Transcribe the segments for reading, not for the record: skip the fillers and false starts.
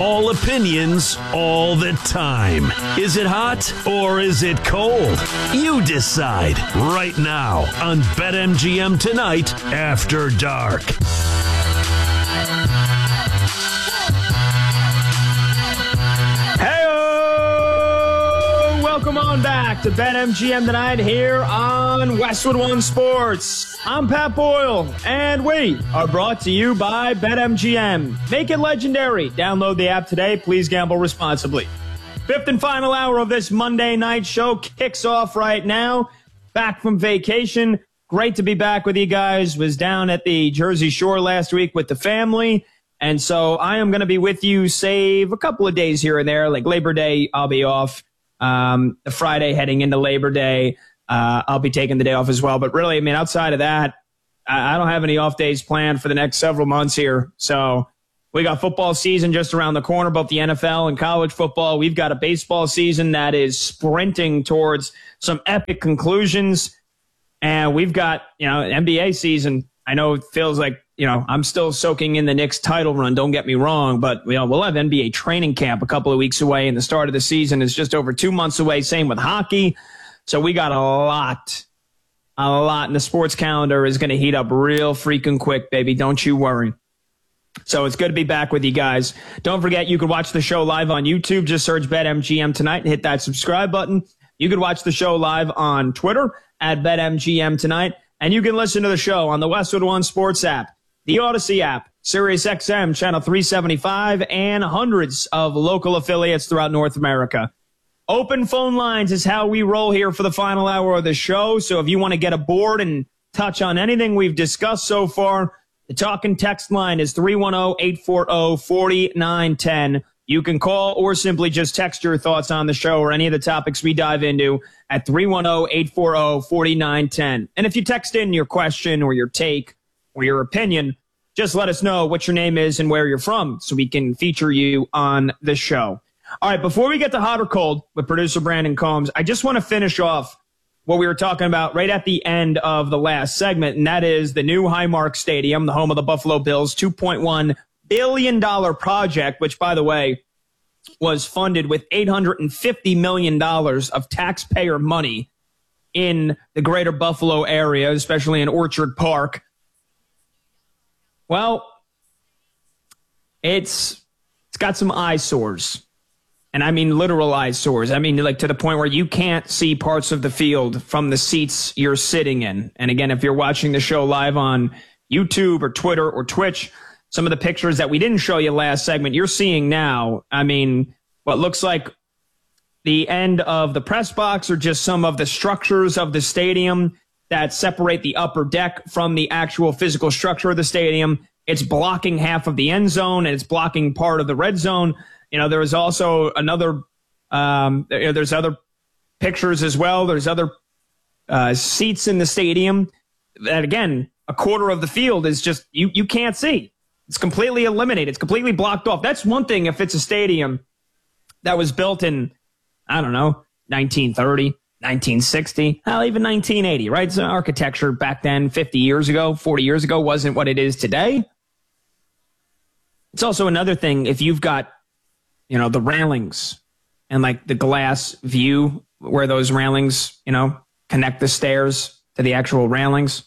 all opinions, all the time. Is it hot or is it cold? You decide right now on BetMGM Tonight After Dark. Welcome on back to BetMGM Tonight here on Westwood One Sports. I'm Pat Boyle, and we are brought to you by BetMGM. Make it legendary. Download the app today. Please gamble responsibly. Fifth and final hour of this Monday night show kicks off right now. Back from vacation. Great to be back with you guys. Was down at the Jersey Shore last week with the family. And so I am going to be with you, save a couple of days here and there. Like Labor Day, I'll be off. The Friday heading into Labor Day, I'll be taking the day off as well. But really, I mean, outside of that, I don't have any off days planned for the next several months here. So we got football season just around the corner, both the NFL and college football. We've got a baseball season that is sprinting towards some epic conclusions. And we've got, NBA season. I know it feels like, I'm still soaking in the Knicks title run. Don't get me wrong, but we'll have NBA training camp a couple of weeks away, and the start of the season is just over 2 months away. Same with hockey. So we got a lot, and the sports calendar is going to heat up real freaking quick, baby. Don't you worry. So it's good to be back with you guys. Don't forget, you can watch the show live on YouTube. Just search BetMGM Tonight and hit that subscribe button. You can watch the show live on Twitter at BetMGM Tonight, and you can listen to the show on the Westwood One Sports app, the Odyssey app, SiriusXM, Channel 375, and hundreds of local affiliates throughout North America. Open phone lines is how we roll here for the final hour of the show. So if you want to get aboard and touch on anything we've discussed so far, the talk and text line is 310-840-4910. You can call or simply just text your thoughts on the show or any of the topics we dive into at 310-840-4910. And if you text in your question or your take or your opinion, just let us know what your name is and where you're from so we can feature you on the show. All right, before we get to hot or cold with producer Brandon Combs, I just want to finish off what we were talking about right at the end of the last segment, and that is the new Highmark Stadium, the home of the Buffalo Bills, $2.1 billion project, which, by the way, was funded with $850 million of taxpayer money in the greater Buffalo area, especially in Orchard Park. Well, it's got some eyesores, and I mean literal eyesores. I mean, like to the point where you can't see parts of the field from the seats you're sitting in. And again, if you're watching the show live on YouTube or Twitter or Twitch, some of the pictures that we didn't show you last segment, you're seeing now. I mean, what looks like the end of the press box or just some of the structures of the stadium that separate the upper deck from the actual physical structure of the stadium. It's blocking half of the end zone, and it's blocking part of the red zone. There is also another, there's other pictures as well. There's other seats in the stadium that, again, a quarter of the field is just, you can't see. It's completely eliminated. It's completely blocked off. That's one thing if it's a stadium that was built in, I don't know, 1930. 1960, hell, even 1980, right? So architecture back then, 50 years ago, 40 years ago, wasn't what it is today. It's also another thing if you've got, the railings and like the glass view where those railings, connect the stairs to the actual railings.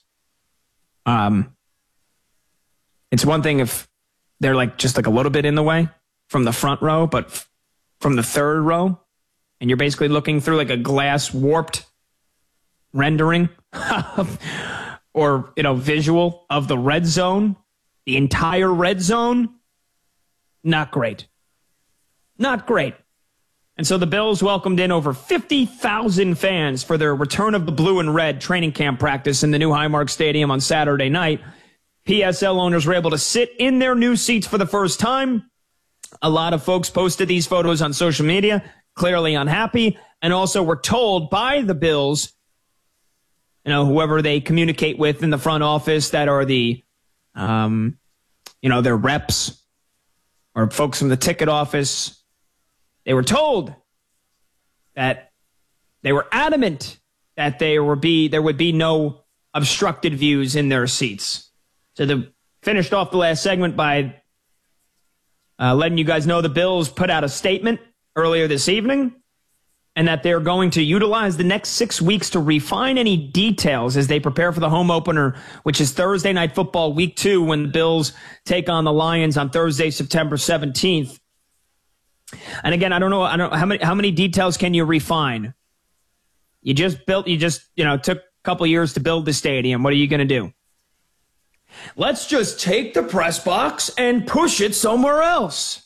It's one thing if they're like just like a little bit in the way from the front row, but from the third row, and you're basically looking through like a glass warped rendering or, visual of the red zone, the entire red zone. Not great. Not great. And so the Bills welcomed in over 50,000 fans for their return of the blue and red training camp practice in the new Highmark Stadium on Saturday night. PSL owners were able to sit in their new seats for the first time. A lot of folks posted these photos on social media, clearly unhappy, and also were told by the Bills, whoever they communicate with in the front office that are the, their reps or folks from the ticket office, they were told that they were adamant that there would be no obstructed views in their seats. So they finished off the last segment by letting you guys know the Bills put out a statement earlier this evening and that they're going to utilize the next 6 weeks to refine any details as they prepare for the home opener, which is Thursday Night Football Week 2 when the Bills take on the Lions on Thursday, September 17th. And again, I don't know how many details can you refine? You just took a couple years to build the stadium. What are you going to do? Let's just take the press box and push it somewhere else.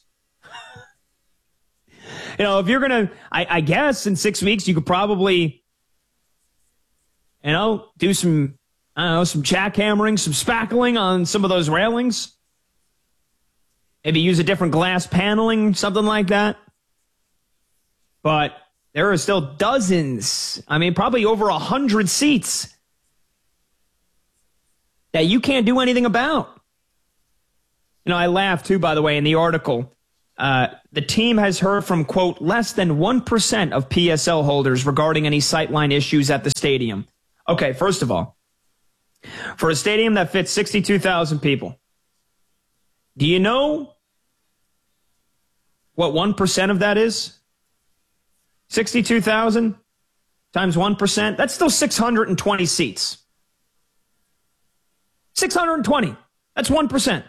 If you're going to, I guess in 6 weeks, you could probably, do some jackhammering, some spackling on some of those railings. Maybe use a different glass paneling, something like that. But there are still dozens, probably over 100 seats that you can't do anything about. I laughed too, by the way, in the article. The team has heard from, quote, less than 1% of PSL holders regarding any sightline issues at the stadium. Okay, first of all, for a stadium that fits 62,000 people, do you know what 1% of that is? 62,000 times 1%, that's still 620 seats. 620, that's 1%.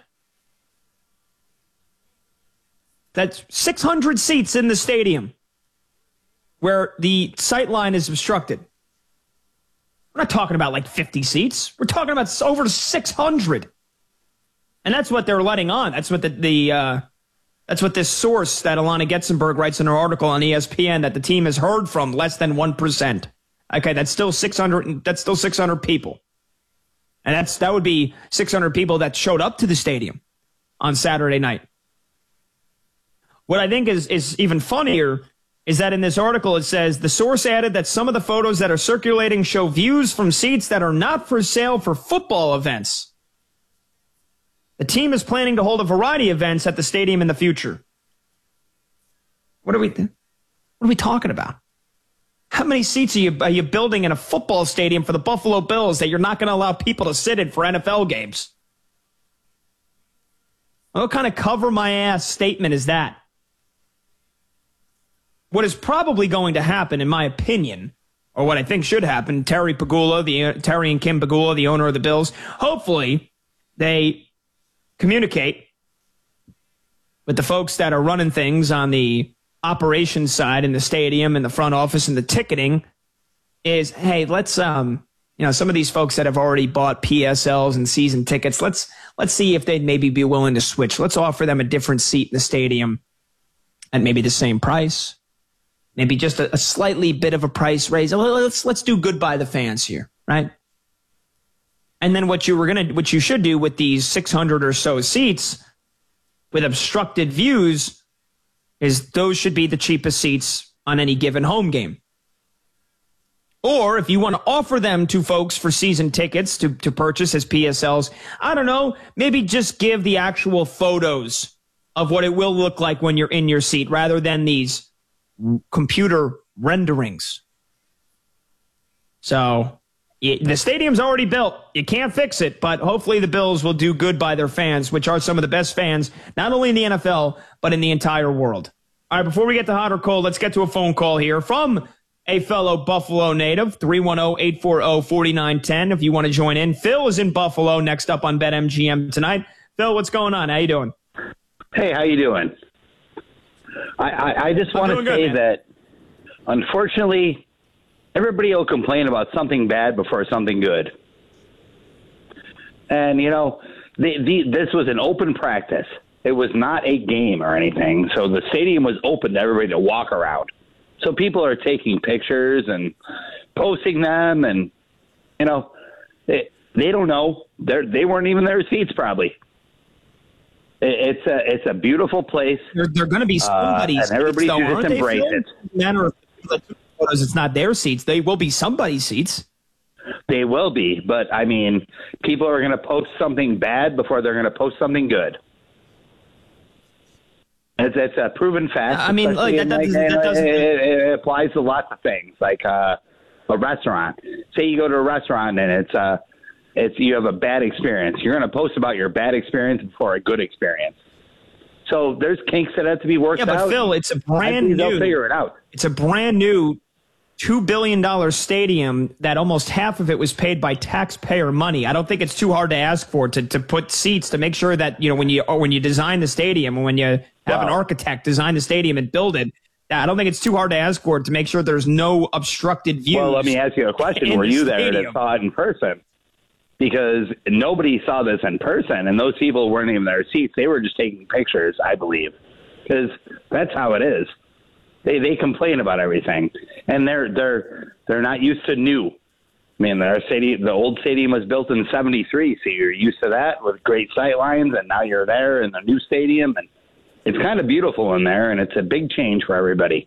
That's 600 seats in the stadium where the sight line is obstructed. We're not talking about like 50 seats. We're talking about over 600. And that's what they're letting on. That's what that's what this source that Alana Getzenberg writes in her article on ESPN that the team has heard from less than 1%. Okay, that's still 600. That's still 600 people. And that would be 600 people that showed up to the stadium on Saturday night. What I think is even funnier is that in this article it says the source added that some of the photos that are circulating show views from seats that are not for sale for football events. The team is planning to hold a variety of events at the stadium in the future. What are we talking about? How many seats are you building in a football stadium for the Buffalo Bills that you're not going to allow people to sit in for NFL games? What kind of cover my ass statement is that? What is probably going to happen, in my opinion, or what I think should happen, Terry and Kim Pegula, the owner of the Bills, hopefully they communicate with the folks that are running things on the operations side in the stadium and the front office and the ticketing is, hey, let's, some of these folks that have already bought PSLs and season tickets, let's see if they'd maybe be willing to switch. Let's offer them a different seat in the stadium at maybe the same price. Maybe just a slightly bit of a price raise. Let's do good by the fans here, right? And then what you should do with these 600 or so seats with obstructed views is those should be the cheapest seats on any given home game. Or if you want to offer them to folks for season tickets to purchase as PSLs, I don't know, maybe just give the actual photos of what it will look like when you're in your seat rather than these computer renderings. So the stadium's already built. You can't fix it, but hopefully the Bills will do good by their fans, which are some of the best fans, not only in the NFL, but in the entire world. All right, before we get to hot or cold, let's get to a phone call here from a fellow Buffalo native, 310-840-4910 if you want to join in. Phil is in Buffalo next up on BetMGM tonight. Phil, what's going on? How you doing? Hey, how you doing? I just want to say that, unfortunately, everybody will complain about something bad before something good. And, this was an open practice. It was not a game or anything. So the stadium was open to everybody to walk around. So people are taking pictures and posting them. And, they don't know. They weren't even their seats probably. It's a beautiful place. They're going to be somebody's and everybody seats, should just embrace it. It's not their seats. They will be somebody's seats. They will be, but people are going to post something bad before they're going to post something good. It's a proven fact. It applies to lots of things, like a restaurant. Say you go to a restaurant and you have a bad experience. You're going to post about your bad experience before a good experience. So there's kinks that have to be worked out. Yeah, but Phil, it's a brand new. They'll figure it out. It's a brand new $2 billion stadium that almost half of it was paid by taxpayer money. I don't think it's too hard to ask for to put seats to make sure that, when you design the stadium and when you have an architect design the stadium and build it, I don't think it's too hard to ask for it to make sure there's no obstructed views. Well, let me ask you a question. Were you there that saw it in person? Because nobody saw this in person, and those people weren't even in their seats. They were just taking pictures, I believe, because that's how it is. They complain about everything, and they're not used to new. I mean, our stadium, the old stadium was built in '73, so you're used to that with great sight lines, and now you're there in the new stadium, and it's kind of beautiful in there, and it's a big change for everybody.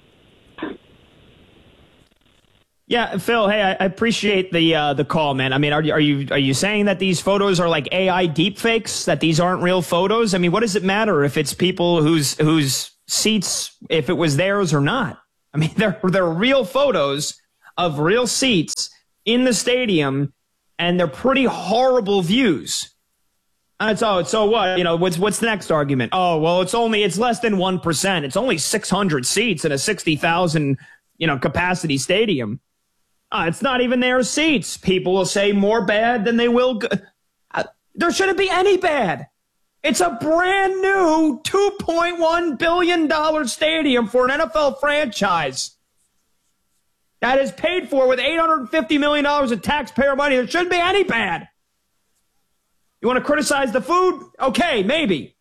Yeah, Phil. Hey, I appreciate the call, man. I mean, are you saying that these photos are like AI deepfakes? That these aren't real photos? I mean, what does it matter if it's people whose seats, if it was theirs or not? I mean, they're real photos of real seats in the stadium, and they're pretty horrible views. So what? What's the next argument? Oh, well, it's less than 1%. It's only 600 seats in a 60,000 capacity stadium. It's not even their seats. People will say more bad than they will. There shouldn't be any bad. It's a brand new $2.1 billion stadium for an NFL franchise that is paid for with $850 million of taxpayer money. There shouldn't be any bad. You want to criticize the food? Okay, maybe.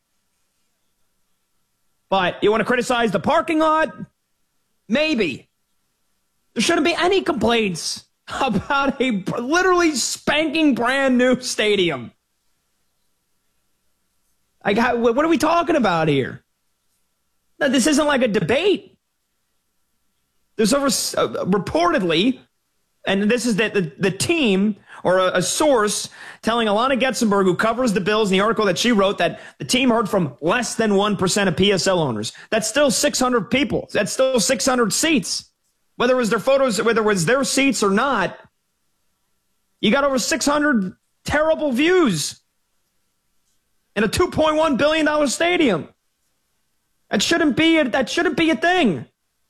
But you want to criticize the parking lot? Maybe. There shouldn't be any complaints about a literally spanking brand new stadium. What are we talking about here? Now, this isn't like a debate. There's reportedly, and this is the team or a source telling Alana Getzenberg, who covers the Bills in the article that she wrote, that the team heard from less than 1% of PSL owners. That's still 600 people. That's still 600 seats. Whether it was their photos, whether it was their seats or not, you got over 600 terrible views in a $2.1 billion stadium. That shouldn't be a thing.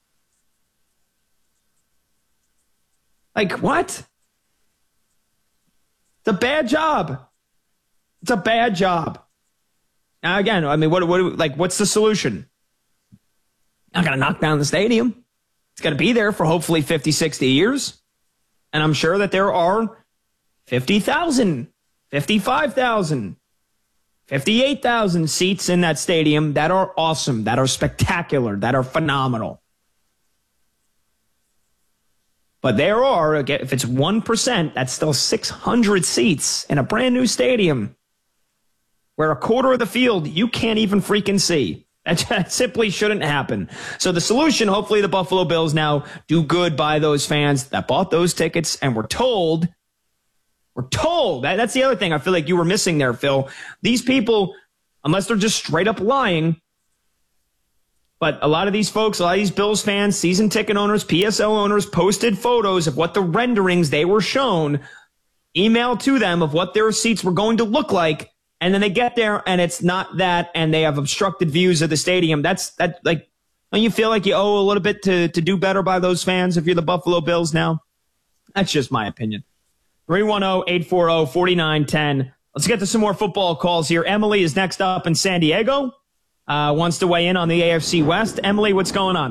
Like, what? It's a bad job. It's a bad job. Now, again, I mean, what's the solution? Not going to knock down the stadium. It's going to be there for hopefully 50, 60 years. And I'm sure that there are 50,000, 55,000, 58,000 seats in that stadium that are awesome, that are spectacular, that are phenomenal. But there are, again, if it's 1%, that's still 600 seats in a brand new stadium where a quarter of the field you can't even freaking see. That simply shouldn't happen. So the solution, hopefully the Buffalo Bills now do good by those fans that bought those tickets and were told, that's the other thing I feel like you were missing there, Phil. These people, unless they're just straight up lying, but a lot of these folks, a lot of these Bills fans, season ticket owners, PSL owners, posted photos of what the renderings they were shown, emailed to them of what their seats were going to look like, and then they get there and it's not that, and they have obstructed views of the stadium. Don't you feel like you owe a little bit to do better by those fans if you're the Buffalo Bills now? That's just my opinion. 310-840-4910. Let's get to some more football calls here. Emily is next up in San Diego. Wants to weigh in on the AFC West. Emily, what's going on?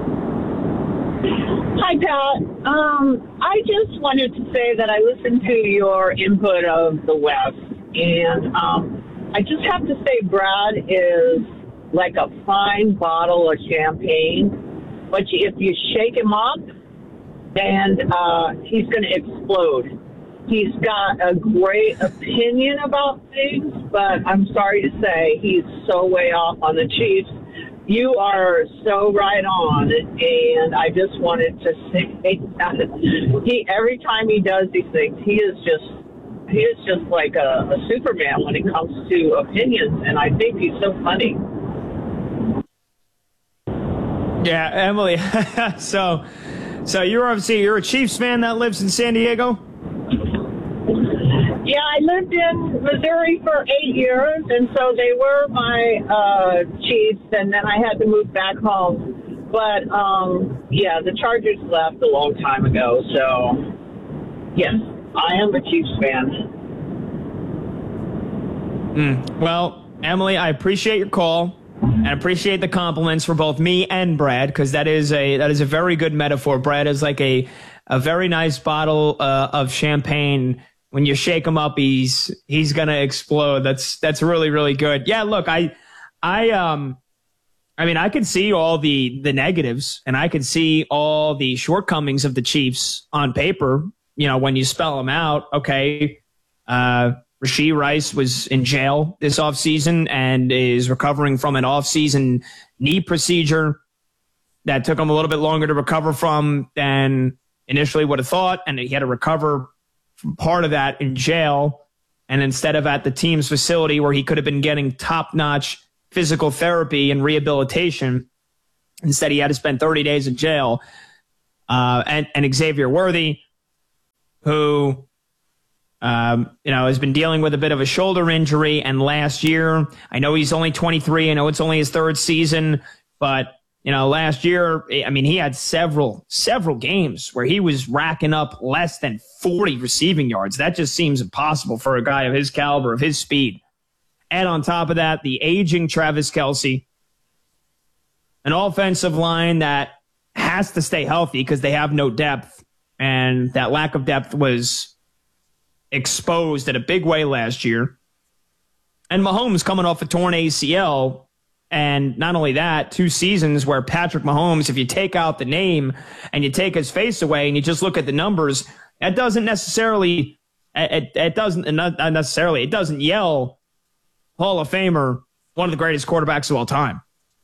Hi, Pat. I just wanted to say that I listened to your input of the West, and I just have to say Brad is like a fine bottle of champagne, but if you shake him up, and he's going to explode. He's got a great opinion about things, but I'm sorry to say he's so way off on the Chiefs. You are so right on, and I just wanted to say that every time he does these things, he is just like a Superman when it comes to opinions, and I think he's so funny. Yeah, Emily. So you're a Chiefs fan that lives in San Diego? Yeah, I lived in Missouri for 8 years, and so they were my Chiefs, and then I had to move back home. But, yeah, the Chargers left a long time ago, so, yes, I am a Chiefs fan. Well, Emily, I appreciate your call and appreciate the compliments for both me and Brad, because that is a very good metaphor. Brad is like a very nice bottle of champagne. When you shake him up, he's gonna explode. That's really, really good. Yeah, look, I mean, I could see all the negatives and I could see all the shortcomings of the Chiefs on paper. You know, when you spell them out, okay. Rashee Rice was in jail this offseason and is recovering from an offseason knee procedure that took him a little bit longer to recover from than initially would have thought. And he had to recover from part of that in jail. And instead of at the team's facility where he could have been getting top-notch physical therapy and rehabilitation, instead he had to spend 30 days in jail. And Xavier Worthy, who has been dealing with a bit of a shoulder injury. And last year, I know he's only 23. I know it's only his third season, but last year, I mean, he had several games where he was racking up less than 40 receiving yards. That just seems impossible for a guy of his caliber, of his speed. And on top of that, the aging Travis Kelce, an offensive line that has to stay healthy because they have no depth. And that lack of depth was exposed in a big way last year. And Mahomes coming off a torn ACL. And not only that, 2 seasons where Patrick Mahomes, if you take out the name and you take his face away and you just look at the numbers, it doesn't necessarily, it doesn't yell Hall of Famer, one of the greatest quarterbacks of all time.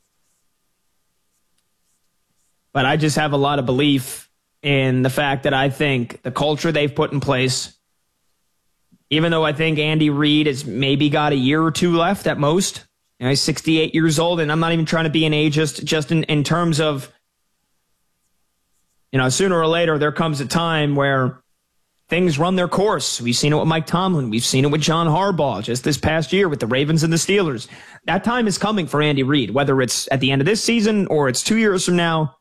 But I just have a lot of belief in the fact that I think the culture they've put in place, even though I think Andy Reid has maybe got a year or two left at most. He's 68 years old, and I'm not even trying to be an ageist, just in terms of, sooner or later there comes a time where things run their course. We've seen it with Mike Tomlin. We've seen it with John Harbaugh just this past year with the Ravens and the Steelers. That time is coming for Andy Reid, whether it's at the end of this season or it's 2 years from now.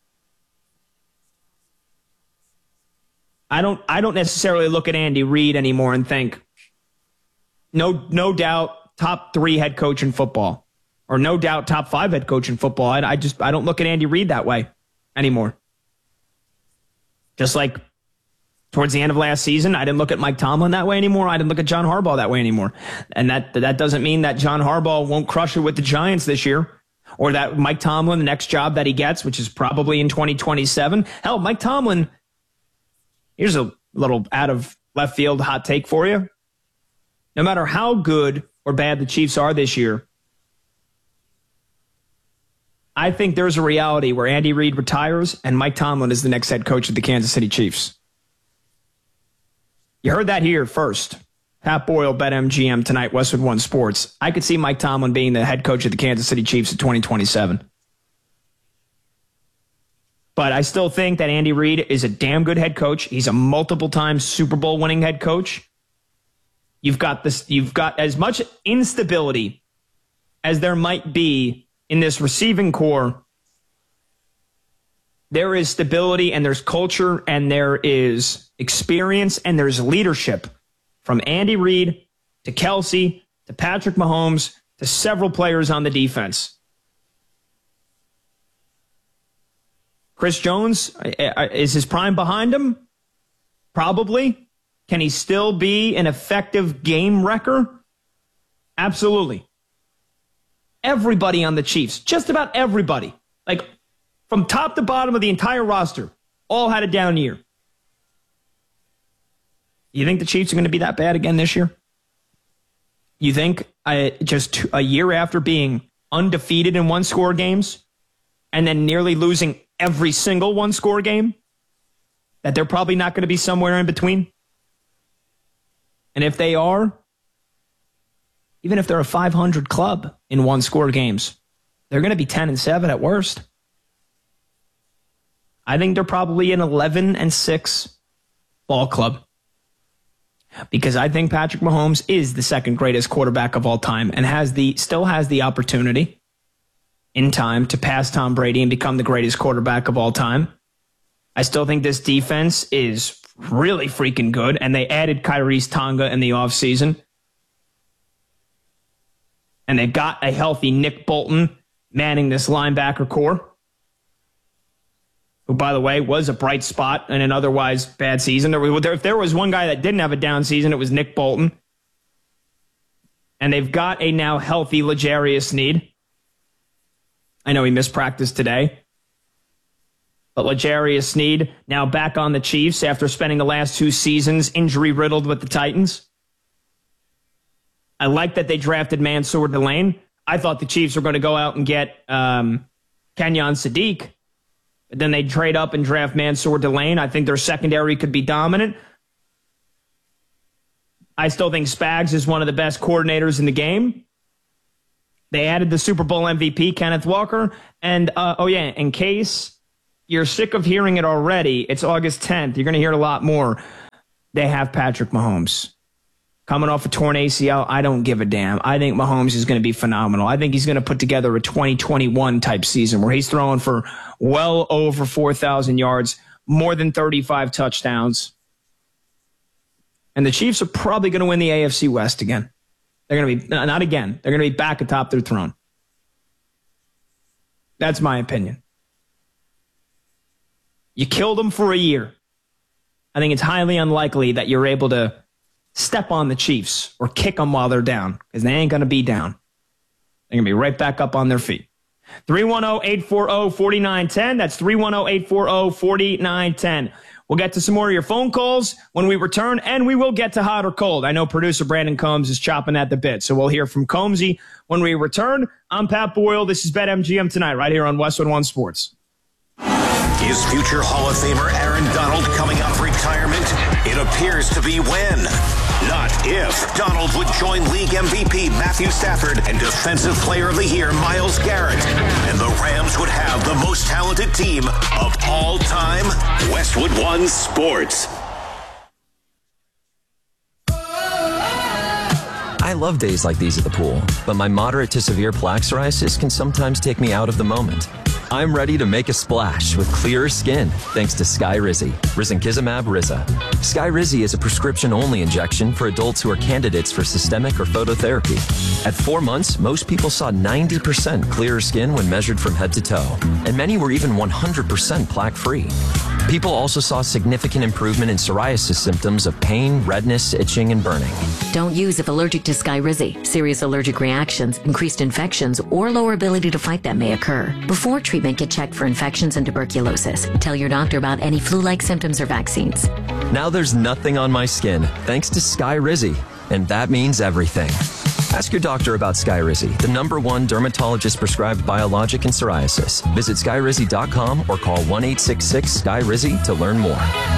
I don't necessarily look at Andy Reid anymore and think, no doubt, top 3 head coach in football, or no doubt top 5 head coach in football. I don't look at Andy Reid that way anymore. Just like towards the end of last season, I didn't look at Mike Tomlin that way anymore. I didn't look at John Harbaugh that way anymore. And that doesn't mean that John Harbaugh won't crush it with the Giants this year, or that Mike Tomlin, the next job that he gets, which is probably in 2027. Hell, Mike Tomlin, here's a little out of left field hot take for you. No matter how good or bad the Chiefs are this year, I think there's a reality where Andy Reid retires and Mike Tomlin is the next head coach of the Kansas City Chiefs. You heard that here first. Pat Boyle, BetMGM tonight, Westwood One Sports. I could see Mike Tomlin being the head coach of the Kansas City Chiefs in 2027. But I still think that Andy Reid is a damn good head coach. He's a multiple-time Super Bowl winning head coach. You've got as much instability as there might be in this receiving core. There is stability and there's culture and there is experience and there's leadership from Andy Reid to Kelce to Patrick Mahomes to several players on the defense. Chris Jones, is his prime behind him? Probably. Can he still be an effective game wrecker? Absolutely. Everybody on the Chiefs, just about everybody, like from top to bottom of the entire roster, all had a down year. You think the Chiefs are going to be that bad again this year? You think just a year after being undefeated in one-score games and then nearly losing every single one-score game, that they're probably not going to be somewhere in between? And if they are, even if they're a 500 club in one-score games, they're going to be 10-7 at worst. I think they're probably an 11-6 ball club. because I think Patrick Mahomes is the second greatest quarterback of all time and still has the opportunity in time to pass Tom Brady and become the greatest quarterback of all time. I still think this defense is really freaking good, and they added Kyrie's Tonga in the offseason. And they've got a healthy Nick Bolton manning this linebacker core, who, by the way, was a bright spot in an otherwise bad season. If there was one guy that didn't have a down season, it was Nick Bolton. And they've got a now healthy L'Jarius Sneed. I know he missed practice today. But L'Jarius Sneed now back on the Chiefs after spending the last 2 seasons injury-riddled with the Titans. I like that they drafted Mansour Delane. I thought the Chiefs were going to go out and get Kenyon Sadiq. But then they trade up and draft Mansour Delane. I think their secondary could be dominant. I still think Spags is one of the best coordinators in the game. They added the Super Bowl MVP, Kenneth Walker. And, in case you're sick of hearing it already, it's August 10th. You're going to hear it a lot more. They have Patrick Mahomes. Coming off a torn ACL, I don't give a damn. I think Mahomes is going to be phenomenal. I think he's going to put together a 2021 type season where he's throwing for well over 4,000 yards, more than 35 touchdowns. And the Chiefs are probably going to win the AFC West again. They're going to be, not again, they're going to be back atop their throne. That's my opinion. You killed them for a year. I think it's highly unlikely that you're able to step on the Chiefs or kick them while they're down, because they ain't going to be down. They're going to be right back up on their feet. 310-840-4910. That's 310-840-4910. We'll get to some more of your phone calls when we return, and we will get to hot or cold. I know producer Brandon Combs is chopping at the bit, so we'll hear from Combsy when we return. I'm Pat Boyle. This is BetMGM Tonight right here on Westwood One Sports. Is future Hall of Famer Aaron Donald coming out of retirement? It appears to be when, not if, Donald would join league MVP Matthew Stafford and Defensive Player of the Year Myles Garrett. And the Rams would have the most talented team of all time. Westwood One Sports. I love days like these at the pool, but my moderate to severe plaque psoriasis can sometimes take me out of the moment. I'm ready to make a splash with clearer skin thanks to Skyrizi, Risankizumab Riza. Skyrizi is a prescription-only injection for adults who are candidates for systemic or phototherapy. At 4 months, most people saw 90% clearer skin when measured from head to toe, and many were even 100% plaque-free. People also saw significant improvement in psoriasis symptoms of pain, redness, itching, and burning. Don't use if allergic to Skyrizi. Serious allergic reactions, increased infections, or lower ability to fight them may occur. Before treatment, get checked for infections and tuberculosis. Tell your doctor about any flu-like symptoms or vaccines. Now there's nothing on my skin thanks to Skyrizi, and that means everything. Ask your doctor about Skyrizi, the #1 dermatologist-prescribed biologic in psoriasis. Visit Skyrizi.com or call 1-866-SKY-RIZI to learn more.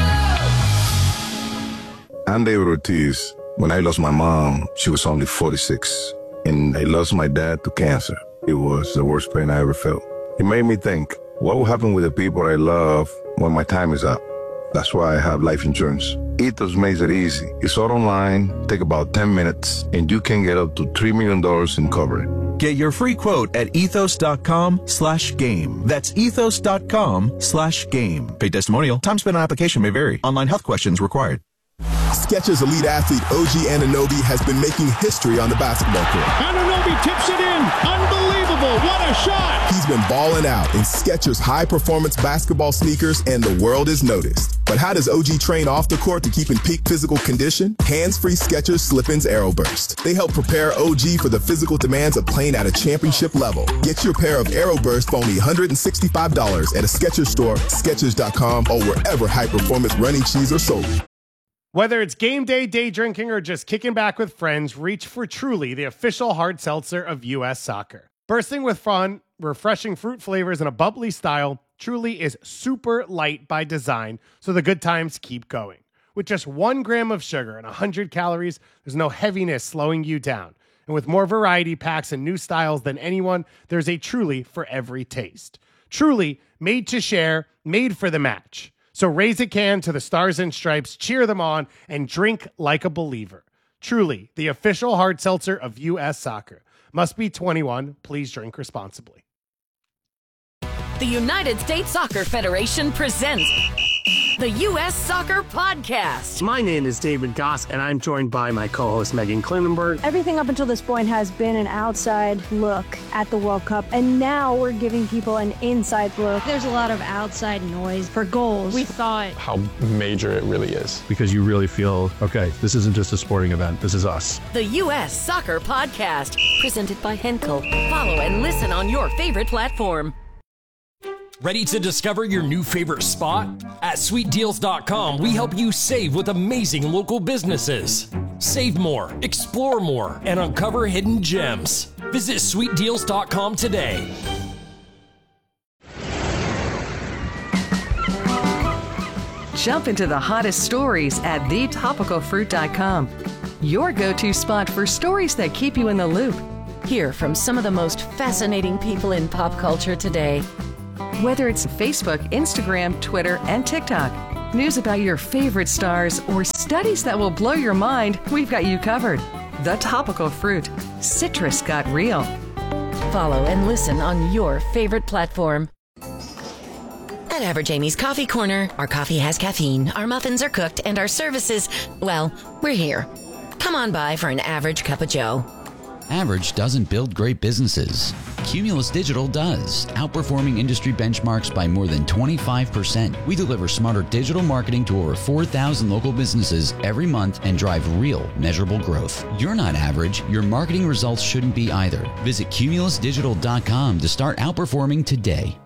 I'm David Ortiz. When I lost my mom, she was only 46. And I lost my dad to cancer. It was the worst pain I ever felt. It made me think, what will happen with the people I love when my time is up? That's why I have life insurance. Ethos makes it easy. It's all online, take about 10 minutes, and you can get up to $3 million in coverage. Get your free quote at ethos.com/game. That's ethos.com/game. Paid testimonial. Time spent on application may vary. Online health questions required. Skechers elite athlete OG Anunoby has been making history on the basketball court. Anunoby tips it in. Unbelievable. What a shot. He's been balling out in Skechers high-performance basketball sneakers, and the world is noticed. But how does OG train off the court to keep in peak physical condition? Hands-free Skechers Slip-ins Aeroburst. They help prepare OG for the physical demands of playing at a championship level. Get your pair of Aeroburst for only $165 at a Skechers store, Skechers.com, or wherever high-performance running shoes are sold. Whether it's game day, day drinking, or just kicking back with friends, reach for Truly, the official hard seltzer of U.S. soccer. Bursting with fun, refreshing fruit flavors, and a bubbly style, Truly is super light by design, so the good times keep going. With just 1 gram of sugar and 100 calories, there's no heaviness slowing you down. And with more variety packs and new styles than anyone, there's a Truly for every taste. Truly, made to share, made for the match. So raise a can to the Stars and Stripes, cheer them on, and drink like a believer. Truly, the official hard seltzer of U.S. Soccer. Must be 21. Please drink responsibly. The United States Soccer Federation presents the U.S. Soccer Podcast. My name is David Goss, and I'm joined by my co-host Megan Klinenberg. Everything up until this point has been an outside look at the World Cup, and now we're giving people an inside look. There's a lot of outside noise for goals. We thought how major it really is. Because you really feel, okay, this isn't just a sporting event, this is us. The U.S. Soccer Podcast, presented by Henkel. Follow and listen on your favorite platform. Ready to discover your new favorite spot? At sweetdeals.com, we help you save with amazing local businesses. Save more, explore more, and uncover hidden gems. Visit sweetdeals.com today. Jump into the hottest stories at thetopicalfruit.com. Your go-to spot for stories that keep you in the loop. Hear from some of the most fascinating people in pop culture today. Whether it's Facebook, Instagram, Twitter, and TikTok, news about your favorite stars, or studies that will blow your mind, we've got you covered. The Topical Fruit. Citrus got real. Follow and listen on your favorite platform. At Average Amy's Coffee Corner, our coffee has caffeine, our muffins are cooked, and our services, well, we're here. Come on by for an average cup of joe. Average doesn't build great businesses. Cumulus Digital does, outperforming industry benchmarks by more than 25%. We deliver smarter digital marketing to over 4,000 local businesses every month and drive real, measurable growth. You're not average. Your marketing results shouldn't be either. Visit cumulusdigital.com to start outperforming today.